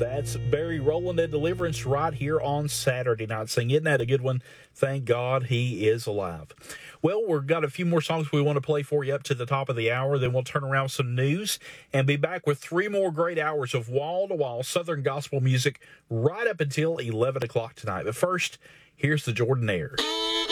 That's Barry Rowland and Deliverance right here on Saturday Night Sing. Isn't that a good one? Thank God he is alive. Well, we've got a few more songs we want to play for you up to the top of the hour. Then we'll turn around with some news and be back with 3 more great hours of wall-to-wall Southern gospel music right up until 11 o'clock tonight. But first, here's the Jordanaires.